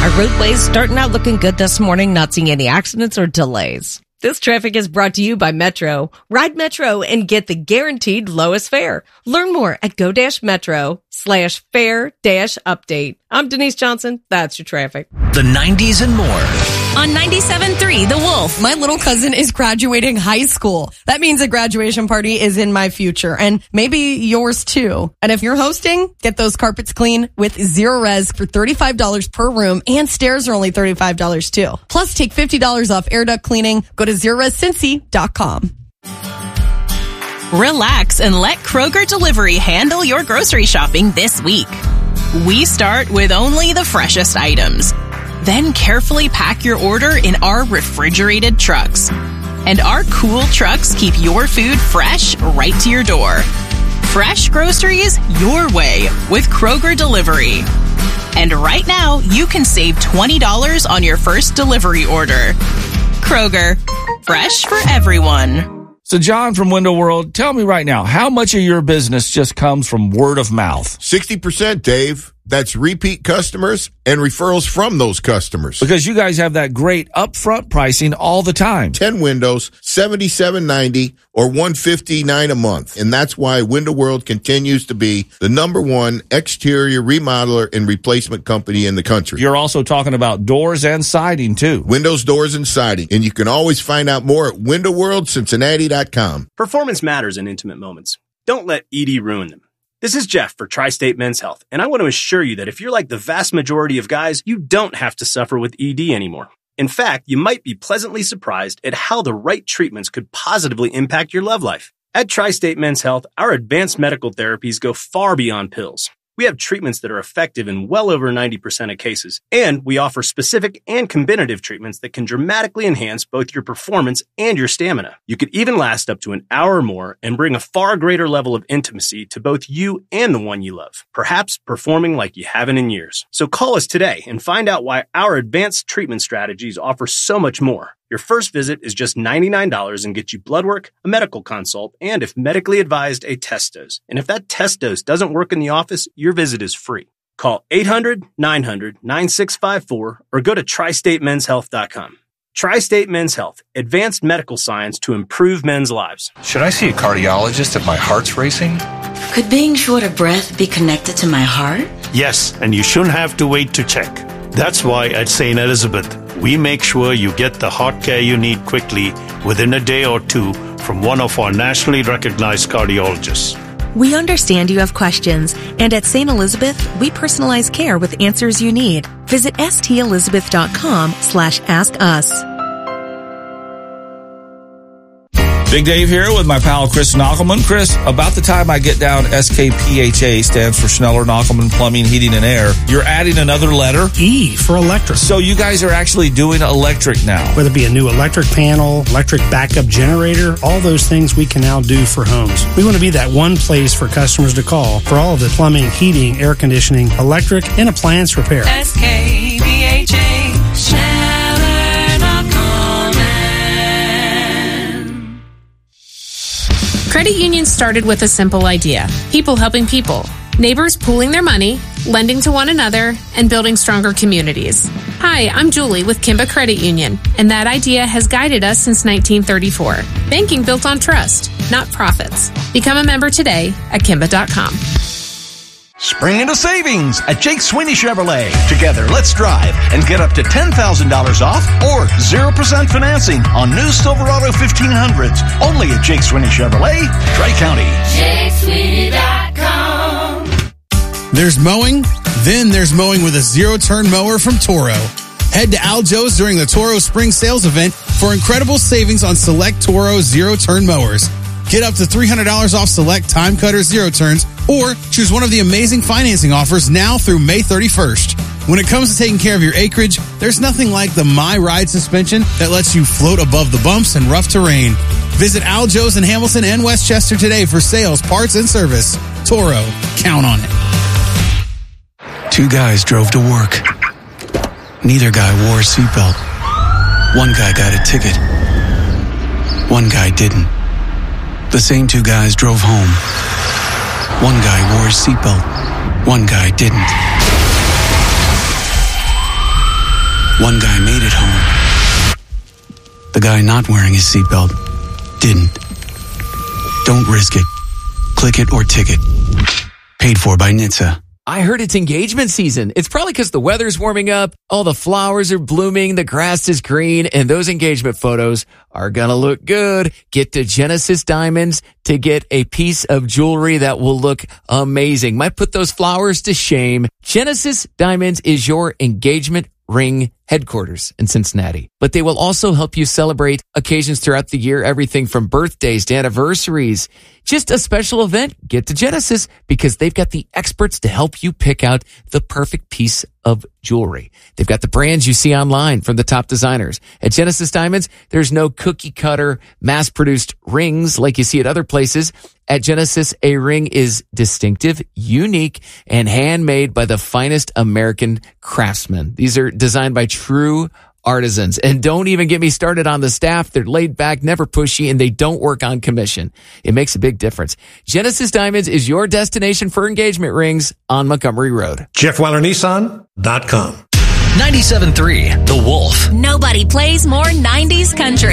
Our roadways starting out looking good this morning, not seeing any accidents or delays. This traffic is brought to you by Metro. Ride Metro and get the guaranteed lowest fare. Learn more at go-metro/fare-update. I'm Denise Johnson. That's your traffic. The 90s and more. On 97.3, The Wolf. My little cousin is graduating high school. That means a graduation party is in my future, and maybe yours too. And if you're hosting, get those carpets clean with Zero Res for $35 per room, and stairs are only $35 too. Plus, take $50 off air duct cleaning. Go to ZeroResCincy.com. Relax and let Kroger Delivery handle your grocery shopping this week. We start with only the freshest items. Then carefully pack your order in our refrigerated trucks. And our cool trucks keep your food fresh right to your door. Fresh groceries your way with Kroger Delivery. And right now, you can save $20 on your first delivery order. Kroger, fresh for everyone. So, John from Window World, tell me right now, how much of your business just comes from word of mouth? 60%, Dave. That's repeat customers and referrals from those customers. Because you guys have that great upfront pricing all the time. 10 windows, $77.90 or $159 a month. And that's why Window World continues to be the #1 exterior remodeler and replacement company in the country. You're also talking about doors and siding, too. Windows, doors, and siding. And you can always find out more at WindowWorldCincinnati.com. Performance matters in intimate moments. Don't let ED ruin them. This is Jeff for Tri-State Men's Health, and I want to assure you that if you're like the vast majority of guys, you don't have to suffer with ED anymore. In fact, you might be pleasantly surprised at how the right treatments could positively impact your love life. At Tri-State Men's Health, our advanced medical therapies go far beyond pills. We have treatments that are effective in well over 90% of cases, and we offer specific and combinative treatments that can dramatically enhance both your performance and your stamina. You could even last up to an hour or more and bring a far greater level of intimacy to both you and the one you love, perhaps performing like you haven't in years. So call us today and find out why our advanced treatment strategies offer so much more. Your first visit is just $99 and gets you blood work, a medical consult, and if medically advised, a test dose. And if that test dose doesn't work in the office, your visit is free. Call 800-900-9654 or go to TriStateMen'sHealth.com. Tri-State Men's Health, advanced medical science to improve men's lives. Should I see a cardiologist if my heart's racing? Could being short of breath be connected to my heart? Yes, and you shouldn't have to wait to check. That's why at St. Elizabeth, we make sure you get the heart care you need quickly within a day or two from one of our nationally recognized cardiologists. We understand you have questions, and at St. Elizabeth, we personalize care with answers you need. Visit stelizabeth.com/ask us. Big Dave here with my pal Chris Knockelman. Chris, about the time I get down, SKPHA stands for Schneller Knockelman Plumbing, Heating, and Air. You're adding another letter? E for electric. So you guys are actually doing electric now. Whether it be a new electric panel, electric backup generator, all those things we can now do for homes. We want to be that one place for customers to call for all of the plumbing, heating, air conditioning, electric, and appliance repair. SKPHA, Schneller Knockelman. Credit unions started with a simple idea: people helping people. Neighbors pooling their money, lending to one another, and building stronger communities. Hi, I'm Julie with Kimba Credit Union, and that idea has guided us since 1934. Banking built on trust, not profits. Become a member today at Kimba.com. Spring into savings at Jake Sweeney Chevrolet. Together, let's drive and get up to $10,000 off or 0% financing on new Silverado 1500s. Only at Jake Sweeney Chevrolet, Tri-County. JakeSweeney.com. There's mowing, then there's mowing with a zero-turn mower from Toro. Head to Al Joe's during the Toro Spring Sales event for incredible savings on select Toro zero-turn mowers. Get up to $300 off select Time Cutter zero turns or choose one of the amazing financing offers now through May 31st. When it comes to taking care of your acreage, there's nothing like the My Ride suspension that lets you float above the bumps and rough terrain. Visit Al Joe's in Hamilton and Westchester today for sales, parts, and service. Toro, count on it. Two guys drove to work. Neither guy wore a seatbelt. One guy got a ticket. One guy didn't. The same two guys drove home. One guy wore his seatbelt. One guy didn't. One guy made it home. The guy not wearing his seatbelt didn't. Don't risk it. Click it or ticket. Paid for by NHTSA. I heard it's engagement season. It's probably because the weather's warming up, all the flowers are blooming, the grass is green, and those engagement photos are gonna look good. Get to Genesis Diamonds to get a piece of jewelry that will look amazing. Might put those flowers to shame. Genesis Diamonds is your engagement ring headquarters in Cincinnati, but they will also help you celebrate occasions throughout the year, everything from birthdays to anniversaries. Just a special event, get to Genesis because they've got the experts to help you pick out the perfect piece of jewelry. They've got the brands you see online from the top designers. At Genesis Diamonds, there's no cookie cutter, mass-produced rings like you see at other places. At Genesis, a ring is distinctive, unique, and handmade by the finest American craftsmen. These are designed by true artisans. And don't even get me started on the staff. They're laid back, never pushy, and they don't work on commission. It makes a big difference. Genesis Diamonds is your destination for engagement rings on Montgomery Road. JeffWeilerNissan.com. 97.3 The Wolf. Nobody plays more 90s country.